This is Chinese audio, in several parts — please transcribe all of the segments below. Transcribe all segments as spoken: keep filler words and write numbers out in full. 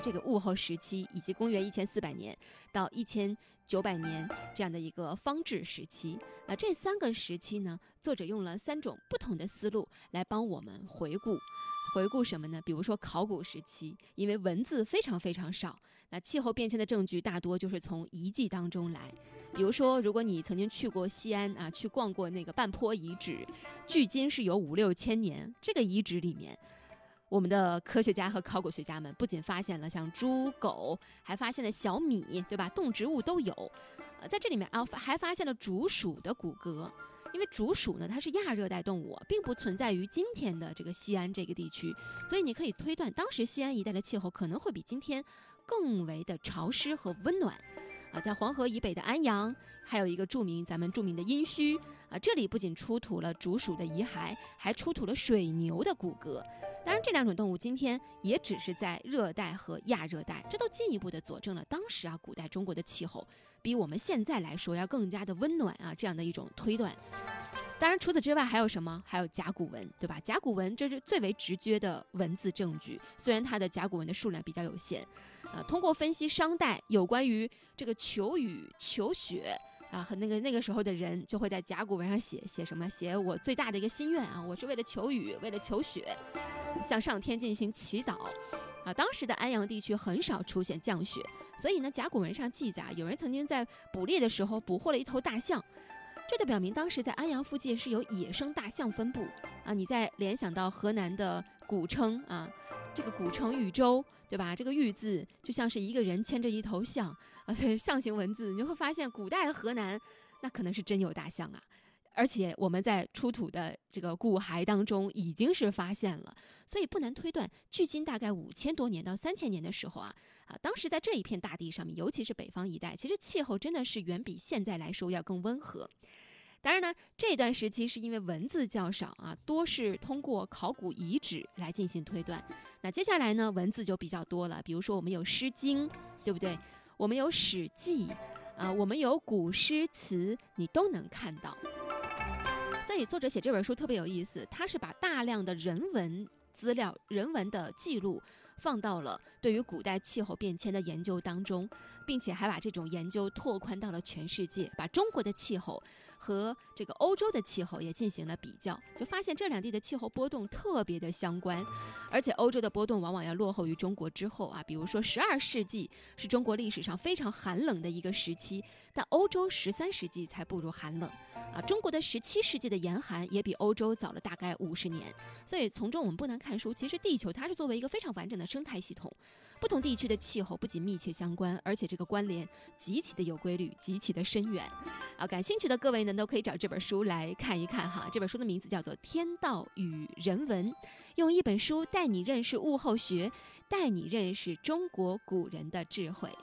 这个物候时期，以及公元一千四百年到一千九百年这样的一个方志时期。那这三个时期呢，作者用了三种不同的思路来帮我们回顾。回顾什么呢？比如说考古时期，因为文字非常非常少，那气候变迁的证据大多就是从遗迹当中来。比如说，如果你曾经去过西安啊，去逛过那个半坡遗址，距今是有五六千年。这个遗址里面，我们的科学家和考古学家们不仅发现了像猪、狗，还发现了小米，对吧？动植物都有。呃，在这里面啊，还发现了竹鼠的骨骼。因为竹鼠呢，它是亚热带动物，并不存在于今天的这个西安这个地区，所以你可以推断，当时西安一带的气候可能会比今天更为的潮湿和温暖。啊，在黄河以北的安阳，还有一个著名咱们著名的殷墟啊，这里不仅出土了竹鼠的遗骸，还出土了水牛的骨骼。当然，这两种动物今天也只是在热带和亚热带，这都进一步的佐证了当时啊古代中国的气候比我们现在来说要更加的温暖啊，这样的一种推断。当然，除此之外还有什么？还有甲骨文，对吧？甲骨文这是最为直接的文字证据，虽然它的甲骨文的数量比较有限，啊，通过分析商代有关于这个求雨、求雪啊，和那个那个时候的人就会在甲骨文上写写什么？写我最大的一个心愿啊，我是为了求雨，为了求雪，向上天进行祈祷。啊，当时的安阳地区很少出现降雪，所以呢，甲骨文上记载，有人曾经在捕猎的时候捕获了一头大象。这就表明当时在安阳附近是有野生大象分布啊！你再联想到河南的古称啊，这个古称禹州，对吧？这个禹字就像是一个人牵着一头象啊，象形文字，你就会发现古代的河南那可能是真有大象啊！而且我们在出土的这个骨骸当中已经是发现了，所以不难推断，距今大概五千多年到三千年的时候啊啊，当时在这一片大地上面，尤其是北方一带，其实气候真的是远比现在来说要更温和。当然呢，这段时期是因为文字较少啊，多是通过考古遗址来进行推断。那接下来呢，文字就比较多了，比如说我们有《诗经》，对不对？我们有《史记》，啊，我们有古诗词，你都能看到。所以作者写这本书特别有意思，他是把大量的人文资料、人文的记录放到了对于古代气候变迁的研究当中，并且还把这种研究拓宽到了全世界，把中国的气候和这个欧洲的气候也进行了比较，就发现这两地的气候波动特别的相关，而且欧洲的波动往往要落后于中国之后啊。比如说十二世纪是中国历史上非常寒冷的一个时期，但欧洲十三世纪才步入寒冷啊。中国的十七世纪的严寒也比欧洲早了大概五十年，所以从中我们不难看出，其实地球它是作为一个非常完整的生态系统，不同地区的气候不仅密切相关，而且这个关联极其的有规律，极其的深远啊。感兴趣的各位呢，都可以找这本书来看一看哈。这本书的名字叫做《天道与人文》，用一本书带你认识物候学，带你认识中国古人的智慧。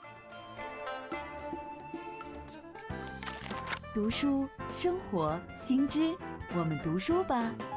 读书生活新知，我们读书吧。